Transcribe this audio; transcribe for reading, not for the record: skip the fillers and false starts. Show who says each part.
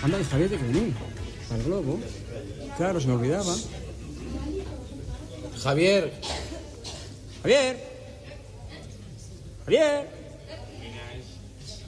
Speaker 1: Anda, y Javier tiene que venir. Al globo. Claro, se me olvidaba. Javier. Javier. Javier.